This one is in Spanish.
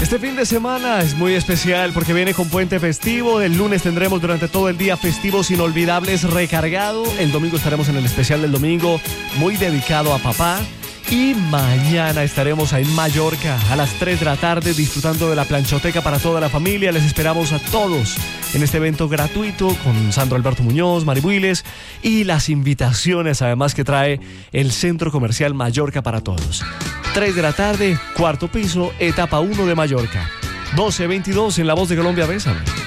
Este fin de semana es muy especial porque viene con puente festivo. El lunes tendremos durante todo el día festivos inolvidables recargado. El domingo estaremos en el especial del domingo, muy dedicado a papá. Y mañana estaremos en Mallorca a las 3 de la tarde disfrutando de la planchoteca para toda la familia. Les esperamos a todos en este evento gratuito con Sandro Alberto Muñoz, Mari Builes y las invitaciones además que trae el Centro Comercial Mallorca para Todos. 3 de la tarde, cuarto piso, etapa 1 de Mallorca. 12:22 en La Voz de Colombia, bésame.